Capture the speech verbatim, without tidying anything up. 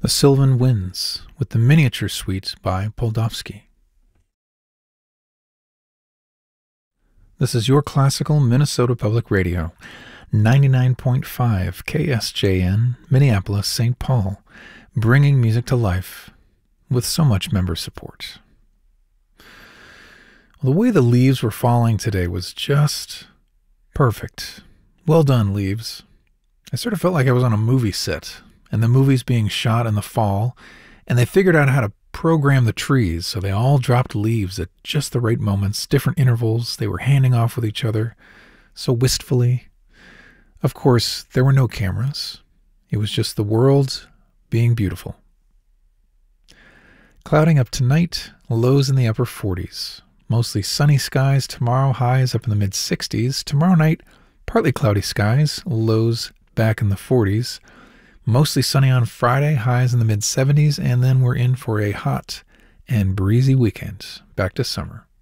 The Sylvan Winds with the Miniature Suite by Poldovsky. This is your classical Minnesota Public Radio, ninety-nine point five K S J N, Minneapolis, Saint Paul, bringing music to life with so much member support. The way the leaves were falling today was just perfect. Well done, leaves. I sort of felt like I was on a movie set, and the movie's being shot in the fall, and they figured out how to program the trees, so they all dropped leaves at just the right moments, different intervals. They were handing off with each other, so wistfully. Of course, there were no cameras. It was just the world being beautiful. Clouding up tonight, lows in the upper forties. Mostly sunny skies tomorrow, highs up in the mid-sixties. Tomorrow night, partly cloudy skies, lows back in the forties. Mostly sunny on Friday, highs in the mid-seventies, and then we're in for a hot and breezy weekend. Back to summer.